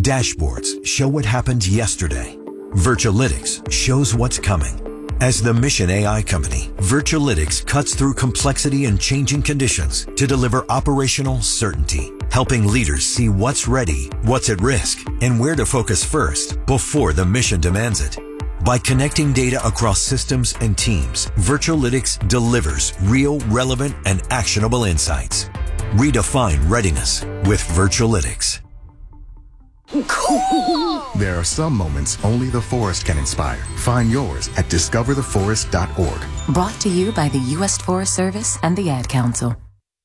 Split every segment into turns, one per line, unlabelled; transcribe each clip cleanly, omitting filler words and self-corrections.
Dashboards show what happened yesterday. Virtualytics shows what's coming. As the mission AI company, Virtualytics cuts through complexity and changing conditions to deliver operational certainty, helping leaders see what's ready, what's at risk, and where to focus first before the mission demands it. By connecting data across systems and teams, Virtualytics delivers real, relevant, and actionable insights. Redefine readiness with Virtualytics.
Cool. There are some moments only the forest can inspire. Find yours at discovertheforest.org.
Brought to you by the U.S. Forest Service and the Ad Council.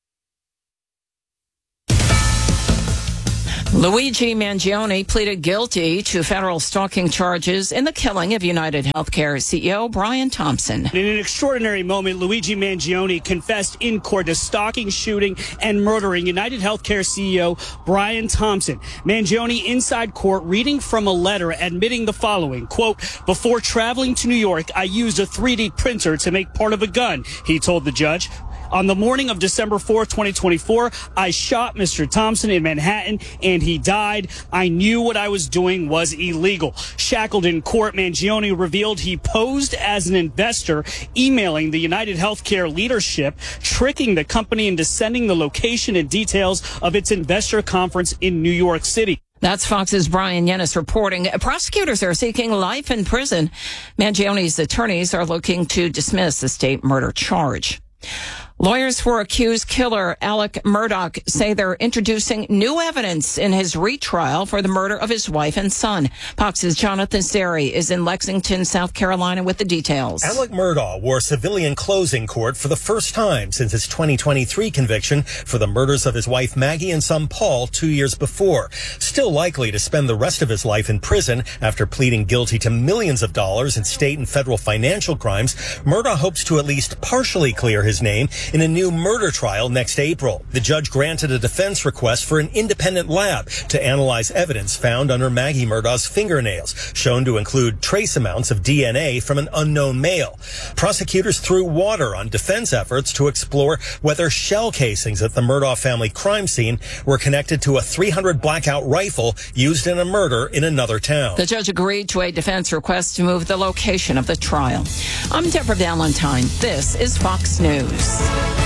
Luigi Mangione pleaded guilty to federal stalking charges in the killing of United Healthcare CEO Brian Thompson.
In an extraordinary moment, Luigi Mangione confessed in court to stalking, shooting, and murdering United Healthcare CEO Brian Thompson. Mangione inside court reading from a letter admitting the following, quote, "Before traveling to New York, I used a 3D printer to make part of a gun," he told the judge. On the morning of December 4th, 2024, I shot Mr. Thompson in Manhattan and he died. I knew what I was doing was illegal. Shackled in court, Mangione revealed he posed as an investor, emailing the United Healthcare leadership, tricking the company into sending the location and details of its investor conference in New York City.
That's Fox's Brian Yennis reporting. Prosecutors are seeking life in prison. Mangione's attorneys are looking to dismiss the state murder charge. Lawyers for accused killer Alec Murdaugh say they're introducing new evidence in his retrial for the murder of his wife and son. Fox's Jonathan Seri is in Lexington, South Carolina with the details.
Alec Murdaugh wore civilian clothes in court for the first time since his 2023 conviction for the murders of his wife Maggie and son Paul 2 years before. Still likely to spend the rest of his life in prison after pleading guilty to millions of dollars in state and federal financial crimes, Murdaugh hopes to at least partially clear his name in a new murder trial next April. The judge granted a defense request for an independent lab to analyze evidence found under Maggie Murdaugh's fingernails, shown to include trace amounts of DNA from an unknown male. Prosecutors threw water on defense efforts to explore whether shell casings at the Murdaugh family crime scene were connected to a .300 blackout rifle used in a murder in another town.
The judge agreed to a defense request to move the location of the trial. I'm Deborah Valentine. This is Fox News.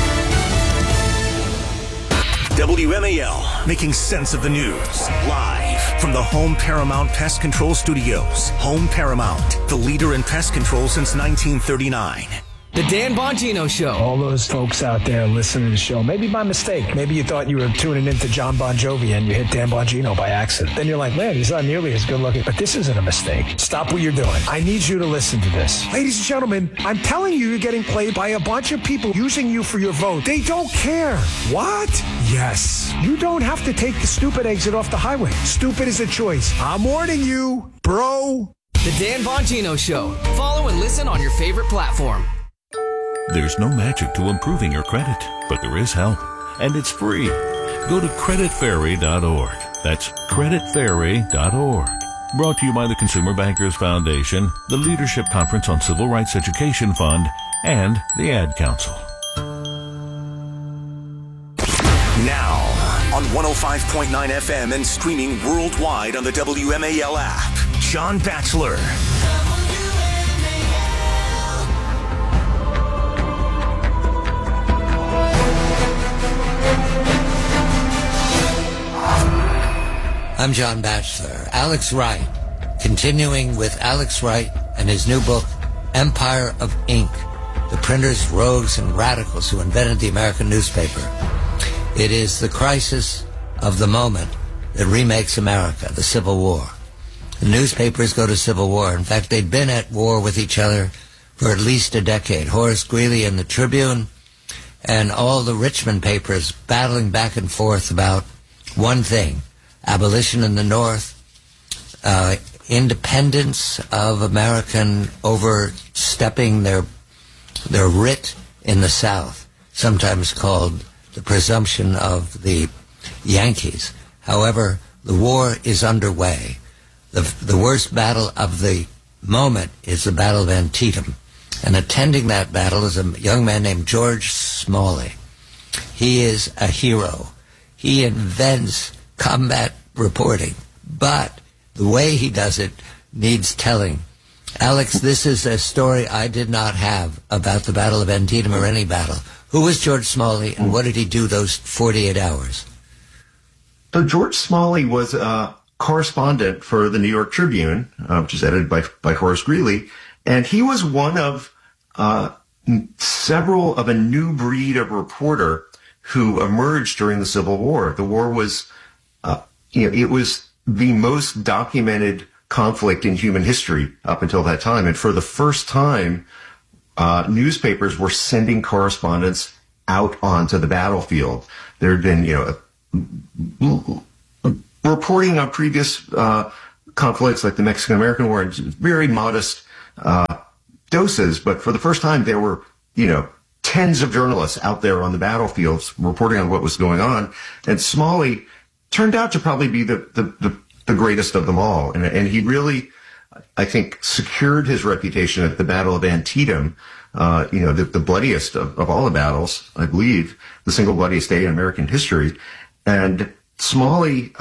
WMAL, making sense of the news. Live from the Home Paramount Pest Control Studios. Home Paramount, the leader in pest control since 1939.
The Dan Bongino Show.
All those folks out there listening to the show, maybe by mistake. Maybe you thought you were tuning into John Bon Jovi and you hit Dan Bongino by accident. Then you're like, man, he's not nearly as good looking. But this isn't a mistake. Stop what you're doing. I need you to listen to this. Ladies and gentlemen, I'm telling you, you're getting played by a bunch of people using you for your vote. They don't care. What? Yes. You don't have to take the stupid exit off the highway. Stupid is a choice. I'm warning you, bro.
The Dan Bongino Show. Follow and listen on your favorite platform.
There's no magic to improving your credit, but there is help, and it's free. Go to creditfairy.org. That's creditfairy.org. Brought to you by the Consumer Bankers Foundation, the Leadership Conference on Civil Rights Education Fund, and the Ad Council.
Now, on 105.9 FM and streaming worldwide on the WMAL app, John Batchelor.
I'm John Batchelor. Alex Wright, continuing with Alex Wright and his new book, Empire of Ink, The Printers, Rogues, and Radicals Who Invented the American Newspaper. It is the crisis of the moment that remakes America, the Civil War. The newspapers go to civil war. In fact, they'd been at war with each other for at least a decade. Horace Greeley and the Tribune and all the Richmond papers battling back and forth about one thing: abolition in the North, independence of American overstepping their writ in the South, sometimes called the presumption of the Yankees. However, the war is underway. The worst battle of the moment is the Battle of Antietam. And attending that battle is a young man named George Smalley. He is a hero. He invents combat reporting but the way he does it needs telling. Alex, this is a story I did not have about the Battle of Antietam or any battle. Who was George Smalley, and what did he do those 48 hours?
So George Smalley was a correspondent for the New York Tribune, which is edited by Horace Greeley, and he was one of several of a new breed of reporter who emerged during the Civil War. The war was, it was the most documented conflict in human history up until that time. And for the first time, newspapers were sending correspondents out onto the battlefield. There had been, reporting on previous conflicts like the Mexican-American War in very modest doses. But for the first time, there were, tens of journalists out there on the battlefields reporting on what was going on. And Smalley turned out to probably be the greatest of them all. And he really, I think, secured his reputation at the Battle of Antietam, the bloodiest of all the battles, I believe, the single bloodiest day in American history. And Smalley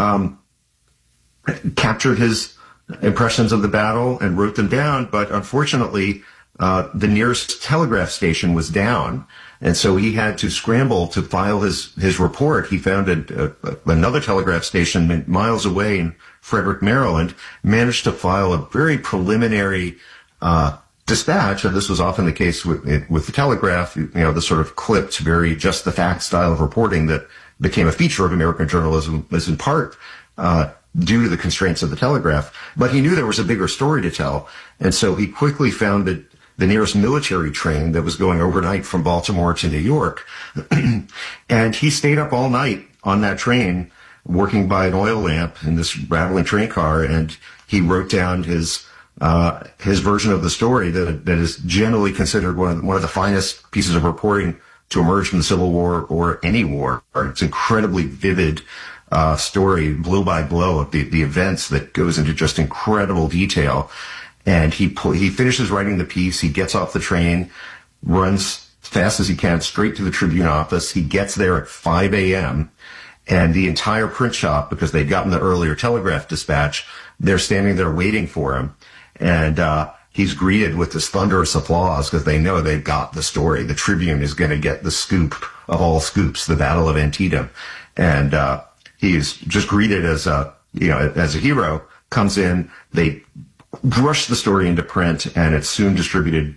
captured his impressions of the battle and wrote them down, but unfortunately, the nearest telegraph station was down, and so he had to scramble to file his report. He found another telegraph station miles away in Frederick, Maryland, managed to file a very preliminary dispatch, and this was often the case with the telegraph, the sort of clipped, very just the fact style of reporting that became a feature of American journalism, was in part due to the constraints of the telegraph. But he knew there was a bigger story to tell, and so he quickly found the nearest military train that was going overnight from Baltimore to New York. And he stayed up all night on that train, working by an oil lamp in this rattling train car, and he wrote down his version of the story that is generally considered one of the finest pieces of reporting to emerge from the Civil War or any war. It's incredibly vivid story, blow by blow, of the events that goes into just incredible detail. And he finishes writing the piece. He gets off the train, runs fast as he can straight to the Tribune office. He gets there at 5 a.m. and the entire print shop, because they'd gotten the earlier telegraph dispatch, they're standing there waiting for him. And he's greeted with this thunderous applause because they know they've got the story. The Tribune is going to get the scoop of all scoops, the Battle of Antietam. And he's just greeted as a hero. Comes in, they rush the story into print, and it's soon distributed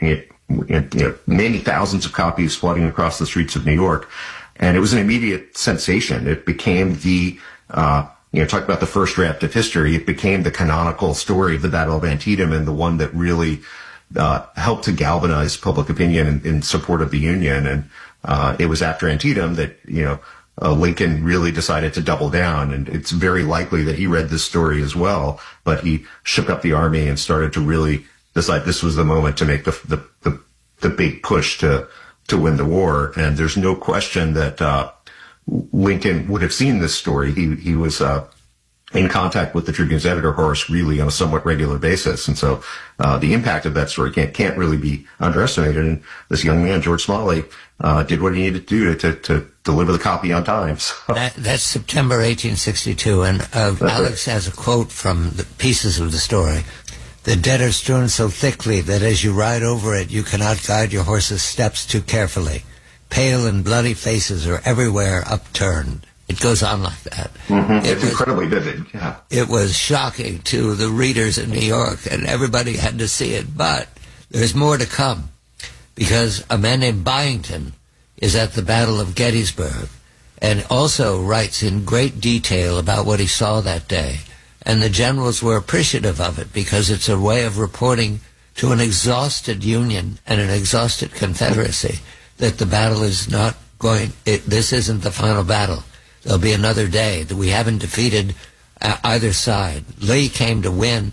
many thousands of copies flooding across the streets of New York. And it was an immediate sensation. It became talk about the first draft of history. It became the canonical story of the Battle of Antietam, and the one that really helped to galvanize public opinion in support of the Union. And it was after Antietam that, Lincoln really decided to double down, and it's very likely that he read this story as well, but he shook up the army and started to really decide this was the moment to make the big push to win the war. And there's no question that Lincoln would have seen this story. He was in contact with the Tribune's editor, Horace Greeley, on a somewhat regular basis. And so the impact of that story can't really be underestimated. And this young man, George Smalley, did what he needed to do to deliver the copy on time. So.
That's September 1862, and Alex has a quote from the pieces of the story. The dead are strewn so thickly that as you ride over it, you cannot guide your horse's steps too carefully. Pale and bloody faces are everywhere upturned. It goes on like that.
Mm-hmm. It's incredibly vivid. Yeah.
It was shocking to the readers in New York, and everybody had to see it. But there's more to come, because a man named Byington is at the Battle of Gettysburg and also writes in great detail about what he saw that day. And the generals were appreciative of it because it's a way of reporting to an exhausted Union and an exhausted Confederacy that the battle is not going, this isn't the final battle. There'll be another day, that we haven't defeated either side. Lee came to win,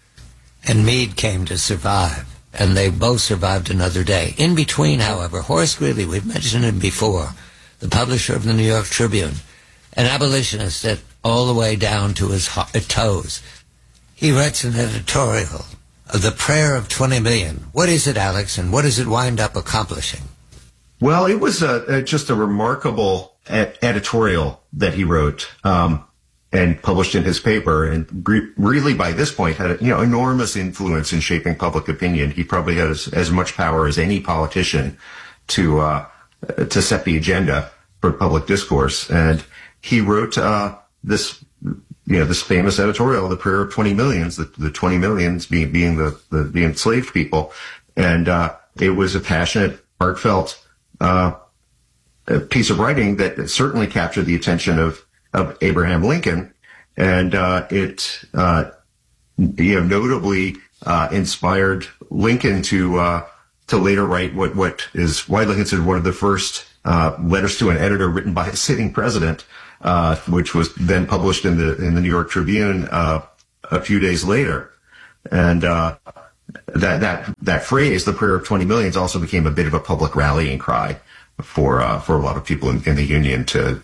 and Meade came to survive, and they both survived another day. In between, however, Horace Greeley, we've mentioned him before, the publisher of the New York Tribune, an abolitionist that all the way down to his toes. He writes an editorial of The Prayer of 20 Million. What is it, Alex, and what does it wind up accomplishing?
Well, it was just a remarkable editorial that he wrote. and published in his paper, and really by this point had enormous influence in shaping public opinion. He probably had as much power as any politician to set the agenda for public discourse. And he wrote this famous editorial, "The Prayer of 20 Millions," the 20 millions being the enslaved people, and it was a passionate, heartfelt piece of writing that certainly captured the attention of Abraham Lincoln, and it notably inspired Lincoln to later write what is widely considered one of the first letters to an editor written by a sitting president, which was then published in the New York Tribune a few days later. And that phrase, "the prayer of 20 millions," also became a bit of a public rallying cry for a lot of people in the Union to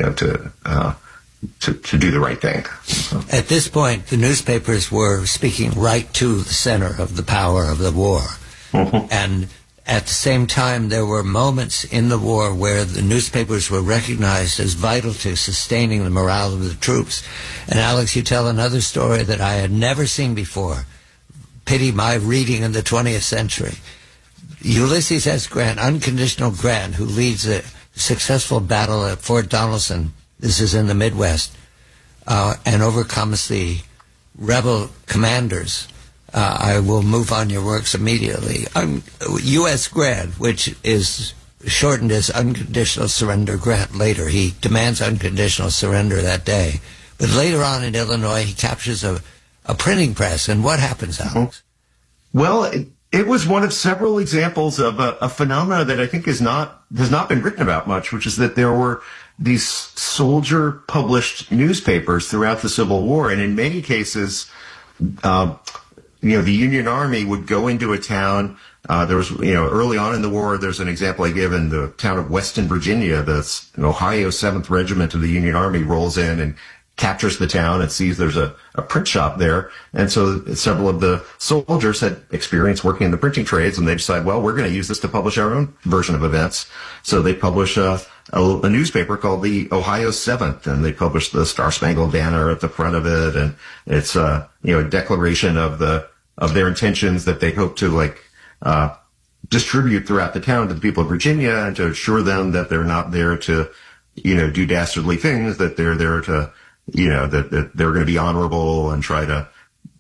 do the right thing.
At this point, the newspapers were speaking right to the center of the power of the war. Mm-hmm. And at the same time, there were moments in the war where the newspapers were recognized as vital to sustaining the morale of the troops. And Alex, you tell another story that I had never seen before. Pity my reading in the 20th century. Ulysses S. Grant, Unconditional Grant, who leads a successful battle at Fort Donelson, this is in the Midwest, and overcomes the rebel commanders. I will move on your works immediately. U.S. Grant, which is shortened as Unconditional Surrender Grant later. He demands unconditional surrender that day. But later on in Illinois, he captures a printing press. And what happens, Alex?
Well, it was one of several examples of a phenomena that I think has not been written about much, which is that there were these soldier-published newspapers throughout the Civil War, and in many cases, the Union Army would go into a town. There was, early on in the war, there's an example I give in the town of Weston, Virginia. The Ohio 7th Regiment of the Union Army rolls in and captures the town and sees there's a print shop there. And so several of the soldiers had experience working in the printing trades, and they decide, well, we're going to use this to publish our own version of events. So they publish a newspaper called the Ohio 7th, and they publish the Star-Spangled Banner at the front of it. And it's a declaration of their intentions that they hope to distribute throughout the town to the people of Virginia, and to assure them that they're not there to, do dastardly things, that they're there to, that they're going to be honorable and try to,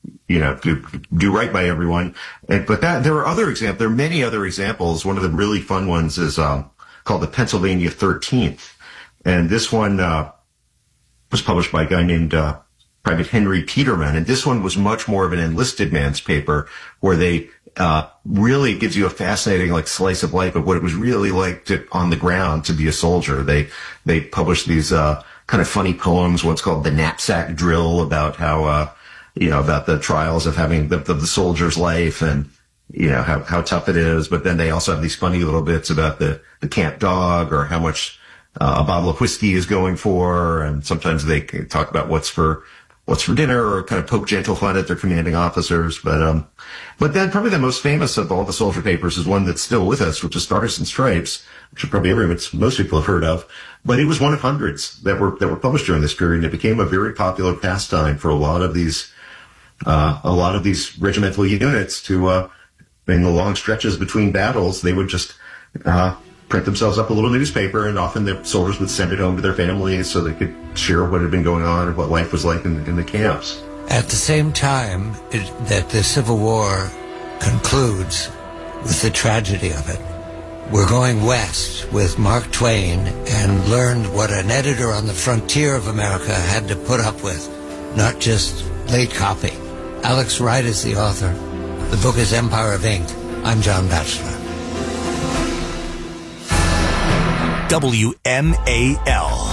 do right by everyone. But there are many other examples. One of the really fun ones is called the Pennsylvania 13th. And this one was published by a guy named Private Henry Peterman. And this one was much more of an enlisted man's paper, where they really gives you a fascinating slice of life of what it was really like on the ground to be a soldier. They published these kind of funny poems, what's called the Knapsack Drill, about how about the trials of having the soldier's life, and how tough it is. But then they also have these funny little bits about the camp dog, or how much a bottle of whiskey is going for, and sometimes they talk about what's for dinner, or kind of poke gentle fun at their commanding officers. But then probably the most famous of all the soldier papers is one that's still with us, which is Stars and Stripes, which probably most people have heard of. But it was one of hundreds that were published during this period, and it became a very popular pastime for a lot of these regimental units to, in the long stretches between battles, they would just print themselves up a little newspaper, and often the soldiers would send it home to their families so they could share what had been going on and what life was like in the camps.
At the same time that the Civil War concludes with the tragedy of it, we're going west with Mark Twain, and learned what an editor on the frontier of America had to put up with, not just late copy. Alex Wright is the author. The book is Empire of Ink. I'm John Batchelor.
WMAL.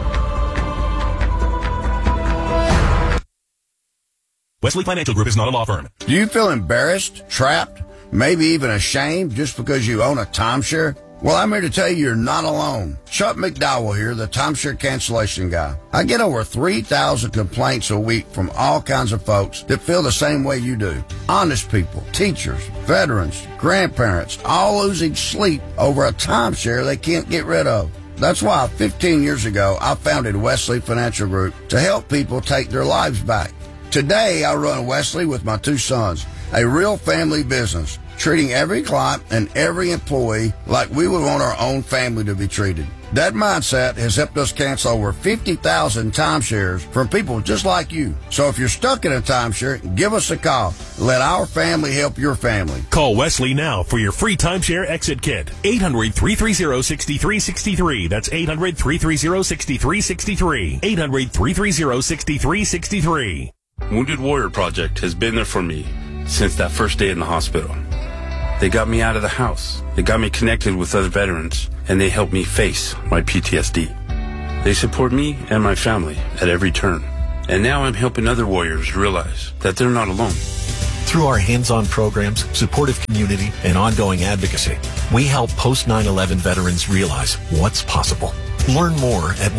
Wesley Financial Group is not a law firm.
Do you feel embarrassed, trapped, maybe even ashamed just because you own a timeshare? Well, I'm here to tell you you're not alone. Chuck McDowell here, the timeshare cancellation guy. I get over 3,000 complaints a week from all kinds of folks that feel the same way you do. Honest people, teachers, veterans, grandparents, all losing sleep over a timeshare they can't get rid of. That's why 15 years ago, I founded Wesley Financial Group to help people take their lives back. Today, I run Wesley with my two sons, a real family business, treating every client and every employee like we would want our own family to be treated. That mindset has helped us cancel over 50,000 timeshares from people just like you. So if you're stuck in a timeshare, give us a call. Let our family help your family.
Call Wesley now for your free timeshare exit kit. 800-330-6363. That's 800-330-6363. 800-330-6363.
Wounded Warrior Project has been there for me since that first day in the hospital. They got me out of the house. They got me connected with other veterans, and they helped me face my PTSD. They support me and my family at every turn. And now I'm helping other warriors realize that they're not alone.
Through our hands-on programs, supportive community, and ongoing advocacy, we help post 9/11 veterans realize what's possible. Learn more at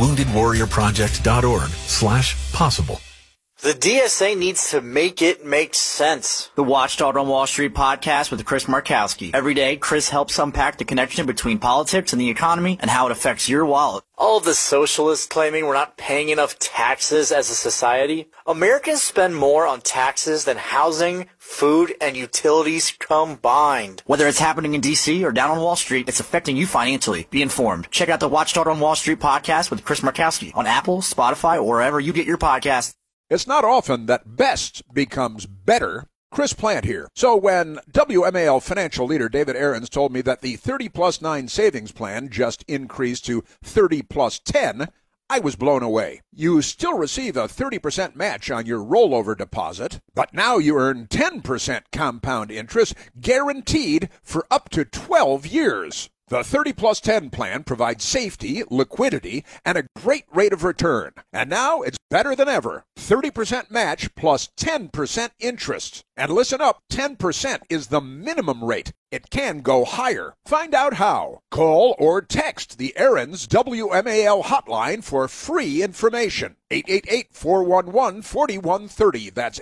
woundedwarriorproject.org/possible.
The DSA needs to make it make sense. The Watchdog on Wall Street podcast with Chris Markowski. Every day, Chris helps unpack the connection between politics and the economy and how it affects your wallet. All of the socialists claiming we're not paying enough taxes as a society. Americans spend more on taxes than housing, food, and utilities combined. Whether it's happening in D.C. or down on Wall Street, it's affecting you financially. Be informed. Check out the Watchdog on Wall Street podcast with Chris Markowski on Apple, Spotify, or wherever you get your podcasts.
It's not often that best becomes better. Chris Plant here. So when WMAL financial leader David Aarons told me that the 30+9 savings plan just increased to 30+10, I was blown away. You still receive a 30% match on your rollover deposit, but now you earn 10% compound interest guaranteed for up to 12 years. The 30+10 plan provides safety, liquidity, and a great rate of return. And now it's better than ever. 30% match plus 10% interest. And listen up, 10% is the minimum rate. It can go higher. Find out how. Call or text the Aarons WMAL hotline for free information. 888-411-4130. That's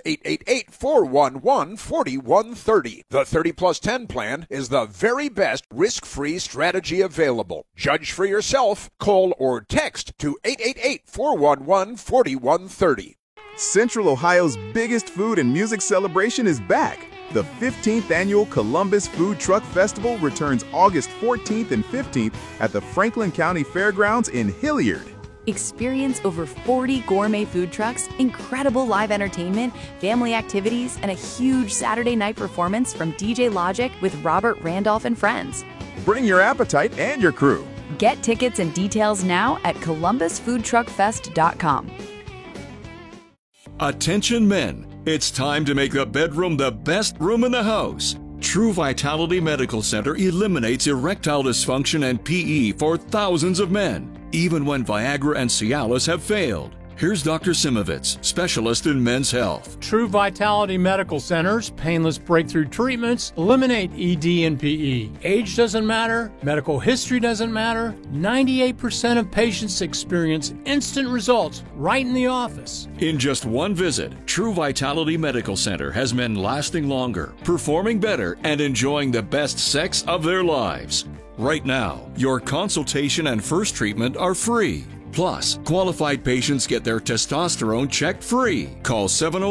888-411-4130. The 30+10 plan is the very best risk-free strategy available. Judge for yourself. Call or text to 888-411-4130.
Central Ohio's biggest food and music celebration is back. The 15th annual Columbus Food Truck Festival returns August 14th and 15th at the Franklin County Fairgrounds in Hilliard.
Experience over 40 gourmet food trucks, incredible live entertainment, family activities, and a huge Saturday night performance from DJ Logic with Robert Randolph and friends.
Bring your appetite and your crew.
Get tickets and details now at columbusfoodtruckfest.com.
Attention men, it's time to make the bedroom the best room in the house. True Vitality Medical Center eliminates erectile dysfunction and PE for thousands of men, even when Viagra and Cialis have failed. Here's Dr. Simovitz, specialist in men's health.
True Vitality Medical Center's painless breakthrough treatments eliminate ED and PE. Age doesn't matter, medical history doesn't matter. 98% of patients experience instant results right in the office.
In just one visit, True Vitality Medical Center has men lasting longer, performing better, and enjoying the best sex of their lives. Right now, your consultation and first treatment are free. Plus, qualified patients get their testosterone checked free. Call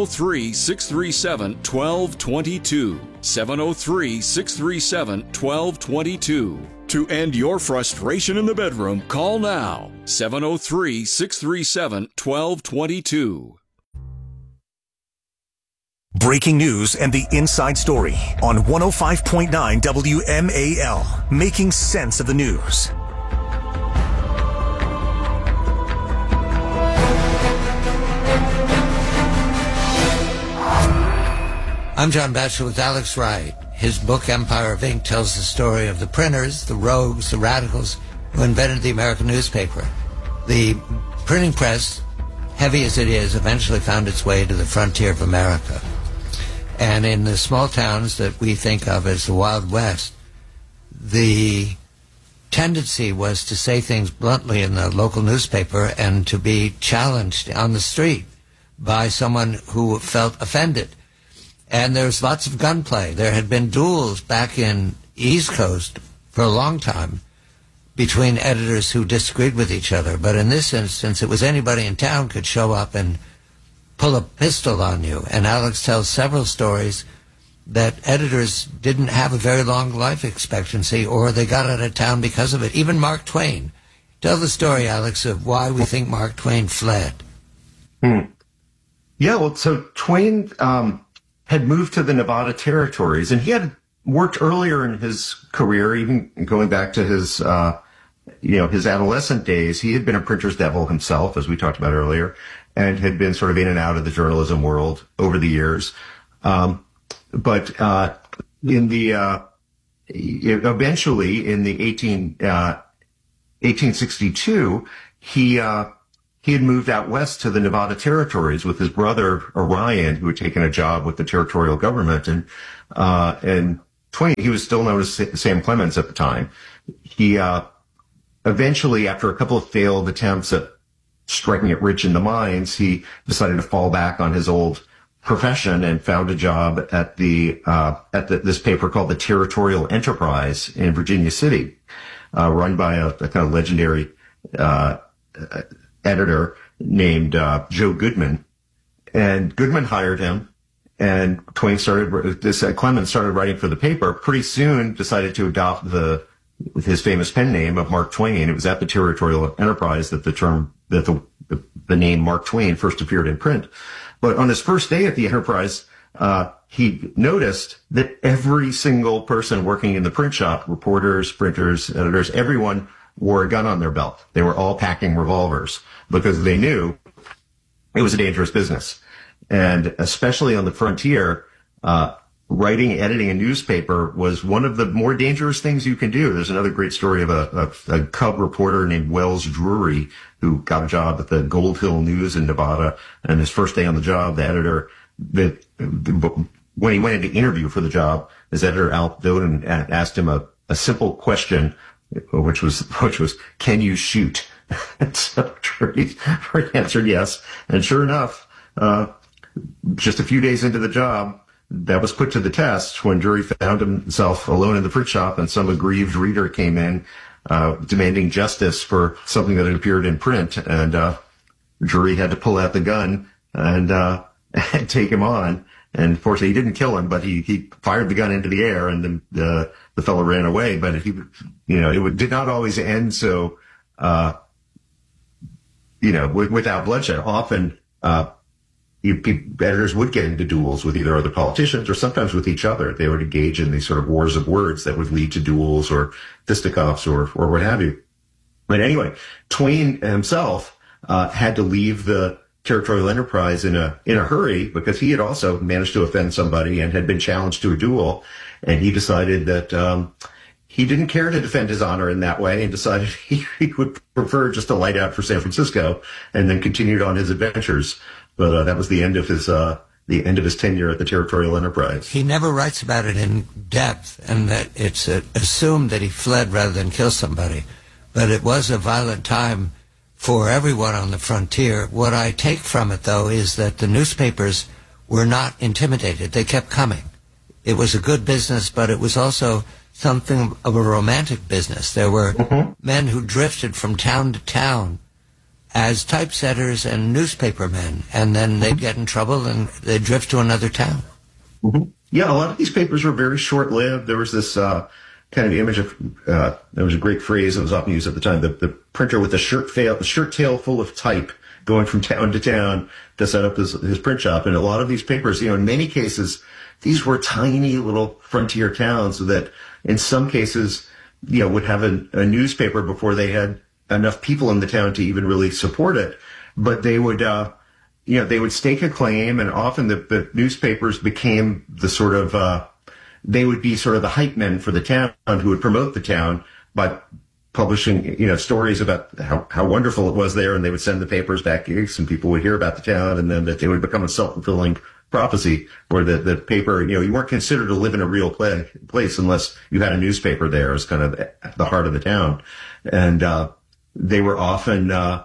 703-637-1222. 703-637-1222. To end your frustration in the bedroom, call now. 703-637-1222.
Breaking news and the inside story on 105.9 WMAL. Making sense of the news.
I'm John Batchelor with Alex Wright. His book, Empire of Ink, tells the story of the printers, the rogues, the radicals who invented the American newspaper. The printing press, heavy as it is, eventually found its way to the frontier of America. And in the small towns that we think of as the Wild West, the tendency was to say things bluntly in the local newspaper and to be challenged on the street by someone who felt offended. And there's lots of gunplay. There had been duels back in East Coast for a long time between editors who disagreed with each other. But in this instance, it was anybody in town could show up and pull a pistol on you. And Alex tells several stories that editors didn't have a very long life expectancy, or they got out of town because of it. Even Mark Twain. Tell the story, Alex, of why we think Mark Twain fled.
Yeah, well, so Twain had moved to the Nevada territories, and he had worked earlier in his career, even going back to his, his adolescent days. He had been a printer's devil himself, as we talked about earlier, and had been sort of in and out of the journalism world over the years. But eventually in the 1862, he had moved out west to the Nevada territories with his brother Orion, who had taken a job with the territorial government. And Twain, he was still known as Sam Clemens at the time. He eventually, after a couple of failed attempts at striking it rich in the mines, he decided to fall back on his old profession and found a job at this paper called the Territorial Enterprise in Virginia City, run by a kind of legendary editor named Joe Goodman. And Goodman hired him, and Clemens started writing for the paper. Pretty soon decided to adopt his famous pen name of Mark Twain. It was at the Territorial Enterprise that the name Mark Twain first appeared in print. But on his first day at the Enterprise, he noticed that every single person working in the print shop, reporters, printers, editors, everyone wore a gun on their belt. They were all packing revolvers because they knew it was a dangerous business. And especially on the frontier, editing a newspaper was one of the more dangerous things you can do. There's another great story of a cub reporter named Wells Drury, who got a job at the Gold Hill News in Nevada. And his first day on the job, the editor, when he went into interview for the job, his editor, Al Doden, asked him a simple question, which was, can you shoot? And so Drury answered yes. And sure enough, just a few days into the job, that was put to the test when Drury found himself alone in the print shop, and some aggrieved reader came in demanding justice for something that had appeared in print, and Drury had to pull out the gun and take him on. And fortunately, he didn't kill him, but he fired the gun into the air, and the fellow ran away. But it did not always end so without bloodshed. Often editors would get into duels with either other politicians or sometimes with each other. They would engage in these sort of wars of words that would lead to duels or fisticuffs or what have you. But anyway, Twain himself had to leave the Territorial Enterprise in a hurry because he had also managed to offend somebody and had been challenged to a duel. And he decided that he didn't care to defend his honor in that way, and decided he would prefer just to light out for San Francisco, and then continued on his adventures. But that was the end of his tenure at the Territorial Enterprise.
He never writes about it in depth, and that it's assumed that he fled rather than kill somebody. But it was a violent time for everyone on the frontier. What I take from it, though, is that the newspapers were not intimidated. They kept coming. It was a good business, but it was also something of a romantic business. There were men who drifted from town to town as typesetters and newspapermen, and then they'd get in trouble and they'd drift to another town.
Yeah, a lot of these papers were very short-lived. There was this kind of image of, there was a great phrase that was often used at the time, the printer with the shirt tail full of type going from town to town to set up his print shop. And a lot of these papers, in many cases, these were tiny little frontier towns that in some cases, would have a newspaper before they had enough people in the town to even really support it. But they would, they would stake a claim, and often the newspapers became the sort of, they would be sort of the hype men for the town who would promote the town by publishing, stories about how wonderful it was there, and they would send the papers back gigs, and people would hear about the town, and then that they would become a self-fulfilling prophecy, where the paper, you weren't considered to live in a real place unless you had a newspaper there as kind of at the heart of the town. And they were often, there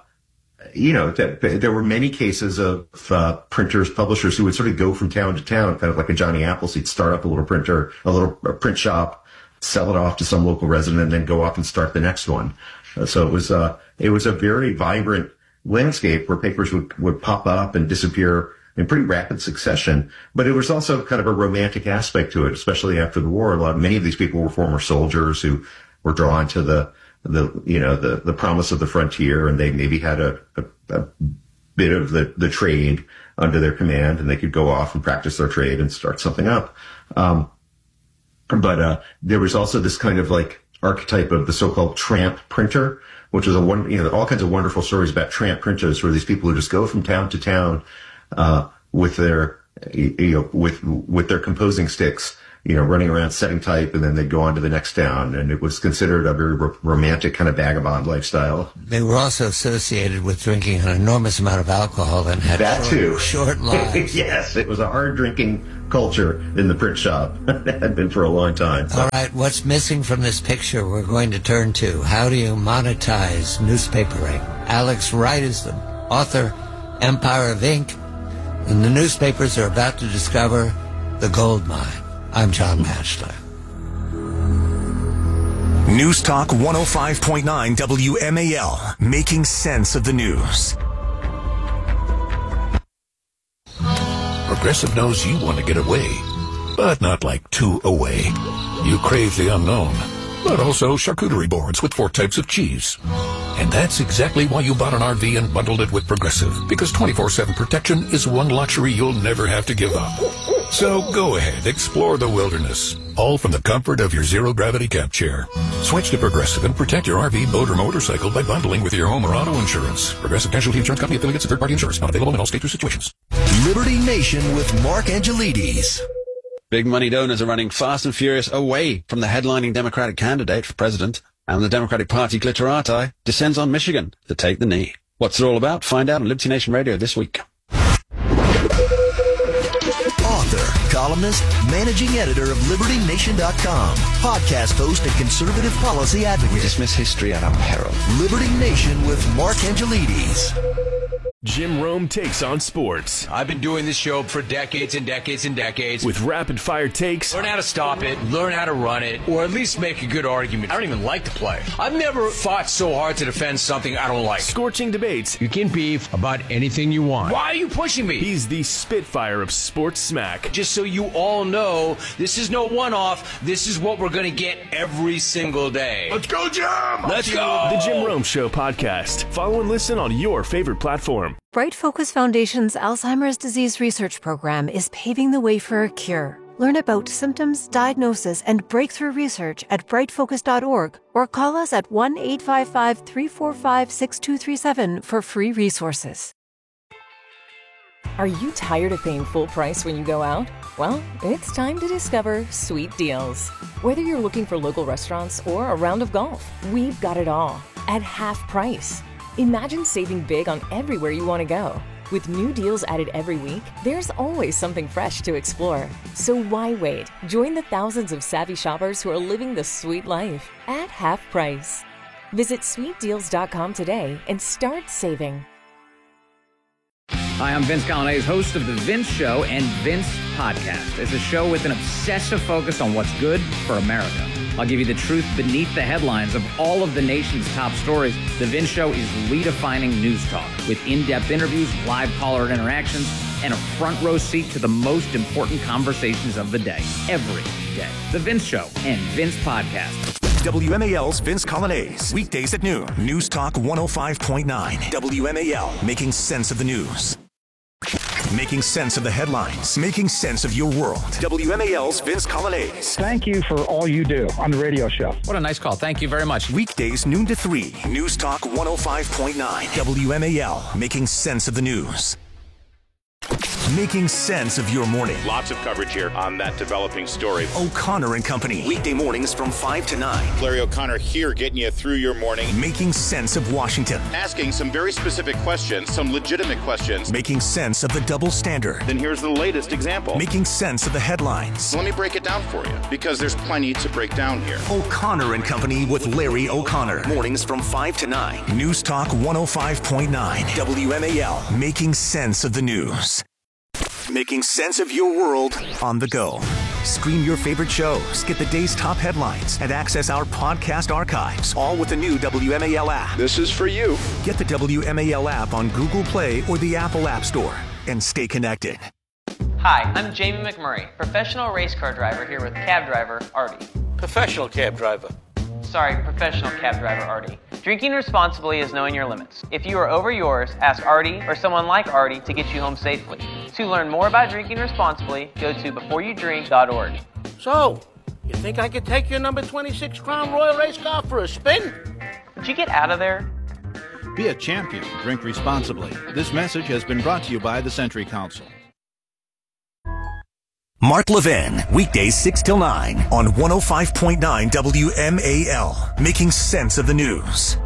were many cases of printers, publishers who would sort of go from town to town, kind of like a Johnny Appleseed, start up a little print shop, sell it off to some local resident, and then go off and start the next one. So it was a very vibrant landscape where papers would pop up and disappear in pretty rapid succession. But it was also kind of a romantic aspect to it, especially after the war. Many of these people were former soldiers who were drawn to the promise of the frontier, and they maybe had a bit of the trade under their command, and they could go off and practice their trade and start something up. But there was also this kind of like archetype of the so-called tramp printer, which is all kinds of wonderful stories about tramp printers, where these people who just go from town to town with their with their composing sticks, running around setting type, and then they'd go on to the next town. And it was considered a very romantic kind of vagabond lifestyle.
They were also associated with drinking an enormous amount of alcohol and had short lives.
Yes, it was a hard drinking culture in the print shop. It had been for a long time.
All right, what's missing from this picture we're going to turn to? How do you monetize newspapering? Alex Wright is the author, Empire of Ink, and the newspapers are about to discover the gold mine. I'm John Batchelor.
News Talk 105.9 WMAL, making sense of the news.
Progressive knows you want to get away, but not like too away. You crave the unknown, but also charcuterie boards with 4 types of cheese. And that's exactly why you bought an RV and bundled it with Progressive, because 24/7 protection is one luxury you'll never have to give up. So go ahead, explore the wilderness, all from the comfort of your zero-gravity camp chair. Switch to Progressive and protect your RV, boat, or motorcycle by bundling with your home or auto insurance. Progressive Casualty Insurance Company, affiliates, and third-party insurance. Not available in all states or situations.
Liberty Nation with Mark Angelides.
Big money donors are running fast and furious away from the headlining Democratic candidate for president, and the Democratic Party glitterati descends on Michigan to take the knee. What's it all about? Find out on Liberty Nation Radio this week.
Author, columnist, managing editor of LibertyNation.com, podcast host and conservative policy advocate.
We dismiss history at our peril.
Liberty Nation with Mark Angelides.
Jim Rome takes on sports.
I've been doing this show for decades and decades and decades.
With rapid-fire takes.
Learn how to stop it, learn how to run it, or at least make a good argument. I don't even like to play. I've never fought so hard to defend something I don't like.
Scorching debates.
You can beef about anything you want. Why are you pushing me?
He's the Spitfire of sports smack.
Just so you all know, this is no one-off. This is what we're going to get every single day.
Let's go, Jim!
Let's go!
The Jim Rome Show podcast. Follow and listen on your favorite platform.
Bright Focus Foundation's Alzheimer's disease research program is paving the way for a cure. Learn about symptoms, diagnosis, and breakthrough research at brightfocus.org or call us at 1-855-345-6237 for free resources.
Are you tired of paying full price when you go out? Well, it's time to discover Sweet Deals. Whether you're looking for local restaurants or a round of golf, we've got it all at half price. Imagine saving big on everywhere you want to go. With new deals added every week, there's always something fresh to explore. So why wait? Join the thousands of savvy shoppers who are living the sweet life at half price. Visit sweetdeals.com today and start saving.
Hi, I'm Vince Colonnese, host of The Vince Show and Vince Podcast. It's a show with an obsessive focus on what's good for America. I'll give you the truth beneath the headlines of all of the nation's top stories. The Vince Show is redefining news talk with in-depth interviews, live caller interactions, and a front row seat to the most important conversations of the day, every day. The Vince Show and Vince Podcast.
WMAL's Vince Colonnese, weekdays at noon. News Talk 105.9. WMAL, making sense of the news. Making sense of the headlines, making sense of your world. WMAL's Vince Colonnese.
Thank you for all you do on the radio show.
What a nice call. Thank you very much.
Weekdays noon to 3. News Talk 105.9. WMAL, making sense of the news. Making sense of your morning.
Lots of coverage here on that developing story.
O'Connor and Company. Weekday mornings from 5 to 9.
Larry O'Connor here getting you through your morning.
Making sense of Washington.
Asking some very specific questions, some legitimate questions.
Making sense of the double standard.
Then here's the latest example.
Making sense of the headlines.
Let me break it down for you, because there's plenty to break down here.
O'Connor and Company with Larry O'Connor. Mornings from 5 to 9. News Talk 105.9. WMAL. Making sense of the news. Making sense of your world on the go. Stream your favorite shows, get the day's top headlines, and access our podcast archives, all with the new WMAL app.
This is for you.
Get the WMAL app on Google Play or the Apple App Store and stay connected.
Hi, I'm Jamie McMurray, professional race car driver here with cab driver Artie.
Professional cab driver.
Sorry, professional cab driver Artie. Drinking responsibly is knowing your limits. If you are over yours, ask Artie or someone like Artie to get you home safely. To learn more about drinking responsibly, go to beforeyoudrink.org.
So, you think I could take your number 26 Crown Royal race car for a spin?
Would you get out of there?
Be a champion. Drink responsibly. This message has been brought to you by the Century Council.
Mark Levin, weekdays 6 till 9 on 105.9 WMAL, making sense of the news.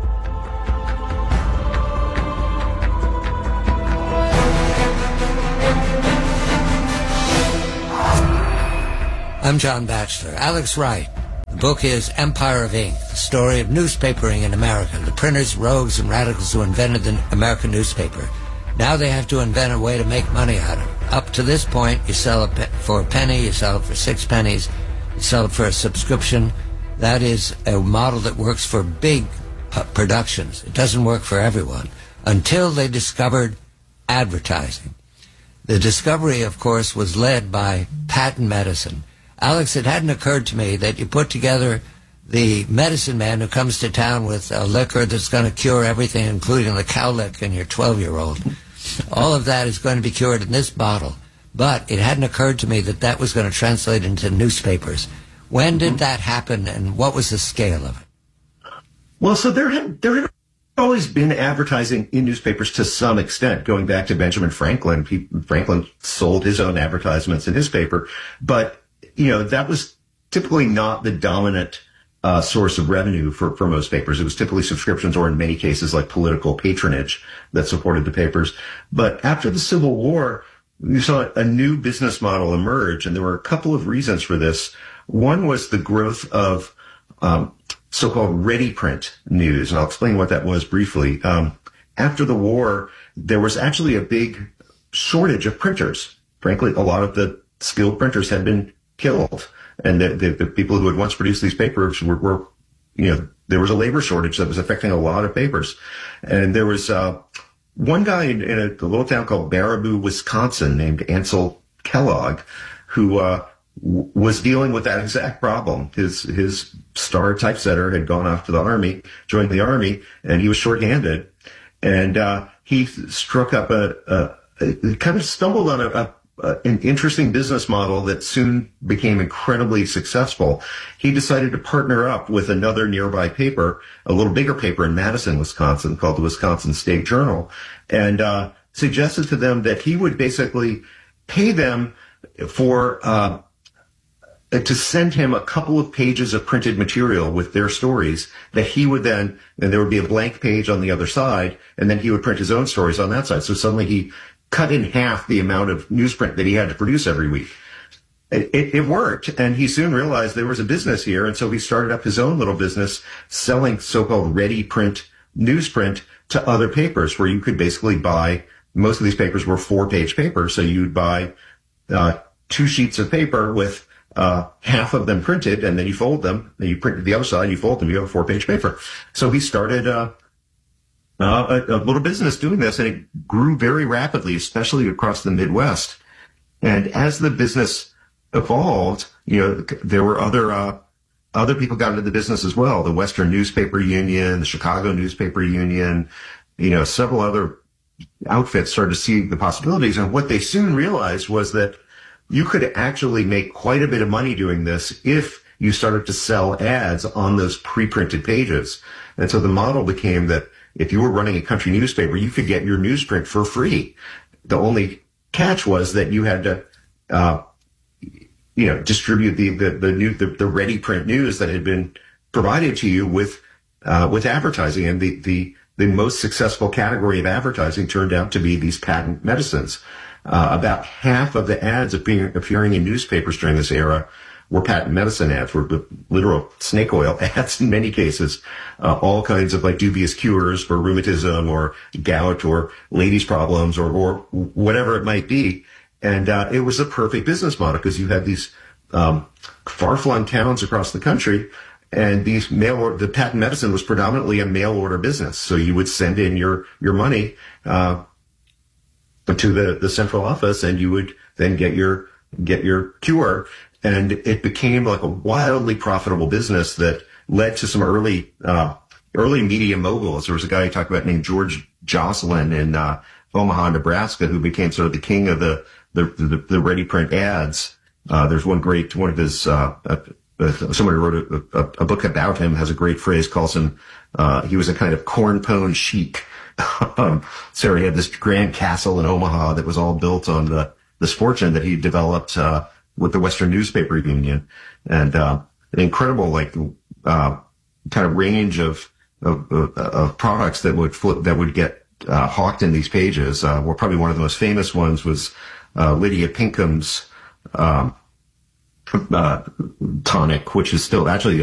I'm John Batchelor. Alex Wright. The book is Empire of Ink, the story of newspapering in America, the printers, rogues, and radicals who invented the American newspaper. Now they have to invent a way to make money out of it. Up to this point, you sell it for a penny, you sell it for 6 pennies, you sell it for a subscription. That is a model that works for big productions. It doesn't work for everyone until they discovered advertising. The discovery, of course, was led by patent medicine. Alex, it hadn't occurred to me that you put together the medicine man who comes to town with a liquor that's going to cure everything, including the cowlick in your 12-year-old. All of that is going to be cured in this bottle. But it hadn't occurred to me that that was going to translate into newspapers. When did that happen, and what was the scale of it?
Well, so there had always been advertising in newspapers to some extent, going back to Benjamin Franklin. Franklin sold his own advertisements in his paper. But, that was typically not the dominant source of revenue for most papers. It was typically subscriptions or in many cases like political patronage that supported the papers. But after the Civil War, you saw a new business model emerge, and there were a couple of reasons for this. One was the growth of so-called ready print news, and I'll explain what that was briefly. After the war, there was actually a big shortage of printers. Frankly, a lot of the skilled printers had been killed. And the people who had once produced these papers were there was a labor shortage that was affecting a lot of papers. And there was one guy in a little town called Baraboo, Wisconsin, named Ansel Kellogg, who was dealing with that exact problem. His star typesetter had gone off to the Army, joined the Army, and he was shorthanded. And he struck up kind of stumbled on an interesting business model that soon became incredibly successful. He decided to partner up with another nearby paper, a little bigger paper in Madison, Wisconsin, called the Wisconsin State Journal, and suggested to them that he would basically pay them for to send him a couple of pages of printed material with their stories that he would then, and there would be a blank page on the other side, and then he would print his own stories on that side. So suddenly he cut in half the amount of newsprint that he had to produce every week. It worked, and he soon realized there was a business here, and so he started up his own little business selling so-called ready print newsprint to other papers, where you could basically buy, most of these papers were 4-page papers, so you'd buy 2 sheets of paper with half of them printed, and then you fold them, then you print the other side, you fold them, you have a 4-page paper. So he started a little business doing this, and it grew very rapidly, especially across the Midwest. And as the business evolved, there were other people got into the business as well. The Western Newspaper Union, the Chicago Newspaper Union, several other outfits started to see the possibilities. And what they soon realized was that you could actually make quite a bit of money doing this if you started to sell ads on those pre-printed pages. And so the model became that if you were running a country newspaper, you could get your newsprint for free. The only catch was that you had to, distribute the ready print news that had been provided to you with advertising. And the most successful category of advertising turned out to be these patent medicines. About half of the ads appearing in newspapers during this era were patent medicine ads, were literal snake oil ads in many cases, all kinds of like dubious cures for rheumatism or gout or ladies' problems or whatever it might be. And it was a perfect business model because you had these far-flung towns across the country, and these the patent medicine was predominantly a mail order business. So you would send in your money to the central office, and you would then get your cure. And it became like a wildly profitable business that led to some early media moguls. There was a guy I talked about named George Jocelyn in Omaha, Nebraska, who became sort of the king of the ready print ads. There's one of his, somebody wrote a book about him, has a great phrase, calls him, he was a kind of corn pone chic. So he had this grand castle in Omaha that was all built on this fortune that he developed, with the Western Newspaper Union, and, an incredible, kind of range of products that would get, hawked in these pages. Well, probably one of the most famous ones was, Lydia Pinkham's, tonic, which is still actually